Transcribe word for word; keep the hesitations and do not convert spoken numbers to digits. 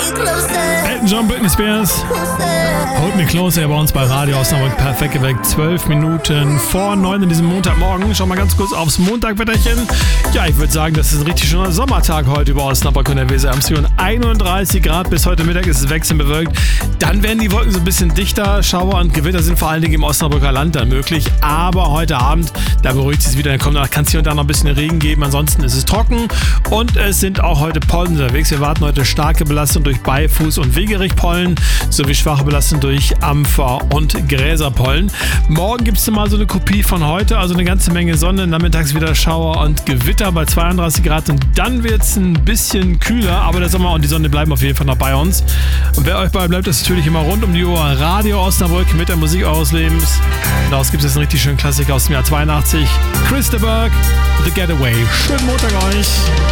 Elton John, Britney Spears. Hold Me Closer bei uns bei Radio Osnabrück. Perfekt geweckt. Zwölf Minuten vor neun in diesem Montagmorgen. Schau mal ganz kurz aufs Montagwetterchen. Ja, ich würde sagen, das ist ein richtig schöner Sommertag heute über Osnabrück und der Weser am Ziel. einunddreißig Grad bis heute Mittag ist es wechselnd bewölkt. Dann werden die Wolken so ein bisschen dichter. Schauer und Gewitter sind vor allen Dingen im Osnabrücker Land dann möglich. Aber heute Abend, da beruhigt es wieder. Dann kommt noch, kann es hier und da noch ein bisschen Regen geben. Ansonsten ist es trocken und es sind auch heute Pollen unterwegs. Wir warten heute starke Belastung durch Beifuß- und Wegerichtpollen sowie schwache Belastung durch Ampfer- und Gräserpollen. Morgen gibt es mal so eine Kopie von heute, also eine ganze Menge Sonne, nachmittags wieder Schauer und Gewitter bei zweiunddreißig Grad und dann wird es ein bisschen kühler, aber der Sommer und die Sonne bleiben auf jeden Fall noch bei uns. Und wer euch bei bleibt, ist natürlich immer rund um die Uhr Radio Osnabrück mit der Musik eures Lebens. Und daraus gibt es einen richtig schönen Klassiker aus dem Jahr zweiundachtzig. Chris de Burgh, The Getaway. Schönen Montag euch!